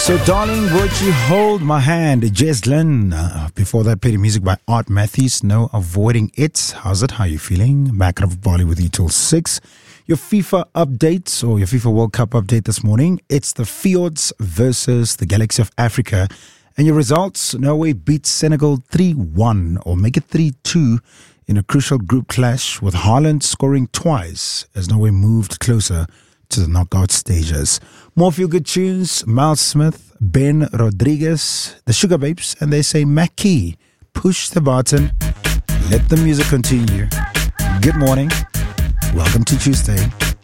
So, darling, would you hold my hand? Jesslyn. Before that, played music by Art Matthews. No Avoiding It. How's it? How you feeling? Back out of Bali with you till 6. Your FIFA update or your FIFA World Cup update this morning. It's the Fjords versus the Galaxy of Africa. And your results, Norway beats Senegal 3-1 or make it 3-2 in a crucial group clash with Haaland scoring twice as Norway moved closer to the knockout stages. More feel-good tunes, Miles Smith, Ben Rodriguez, the Sugar Babes, and they say, Mackie, push the button, let the music continue. Good morning. Welcome to Tuesday.